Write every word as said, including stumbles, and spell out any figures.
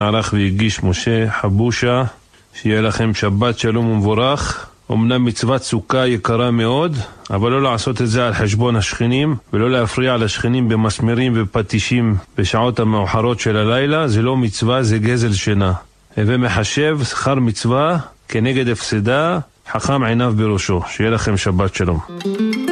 ערך והגיש משה חבושה. שיהיה לכם שבת שלום ומבורך. אמנם מצוות סוכה יקרה מאוד, אבל לא לעשות את זה על חשבון השכנים, ולא להפריע לשכנים במסמרים ופטישים בשעות המאוחרות של הלילה. זה לא מצווה, זה גזל שינה. ומחשב שכר מצווה כנגד הפסדה, חכם עיניו בראשו. שיהיה לכם שבת שלום.